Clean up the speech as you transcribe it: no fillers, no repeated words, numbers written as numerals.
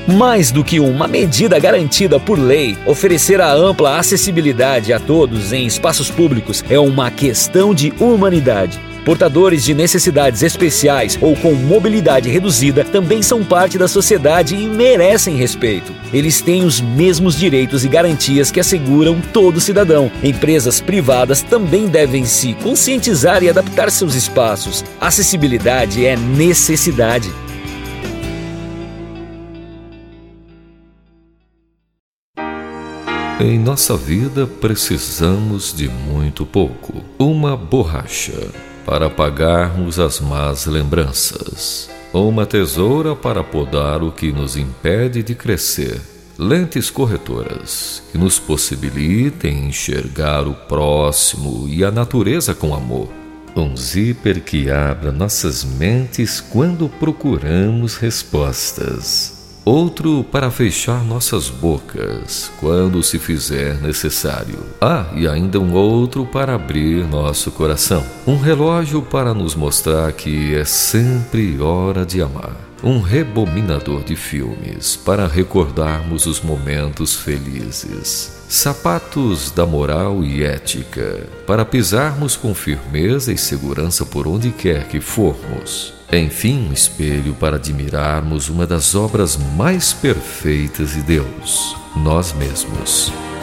Mais do que uma medida garantida por lei, oferecer a ampla acessibilidade a todos em espaços públicos é uma questão de humanidade. Portadores de necessidades especiais ou com mobilidade reduzida também são parte da sociedade e merecem respeito. Eles têm os mesmos direitos e garantias que asseguram todo cidadão. Empresas privadas também devem se conscientizar e adaptar seus espaços. Acessibilidade é necessidade. Em nossa vida precisamos de muito pouco. Uma borracha para apagarmos as más lembranças. Uma tesoura para podar o que nos impede de crescer. Lentes corretoras que nos possibilitem enxergar o próximo e a natureza com amor. Um zíper que abra nossas mentes quando procuramos respostas. Outro para fechar nossas bocas quando se fizer necessário. E ainda um outro para abrir nosso coração. Um relógio para nos mostrar que é sempre hora de amar. Um rebobinador de filmes para recordarmos os momentos felizes. Sapatos da moral e ética para pisarmos com firmeza e segurança por onde quer que formos. Enfim, um espelho para admirarmos uma das obras mais perfeitas de Deus, nós mesmos.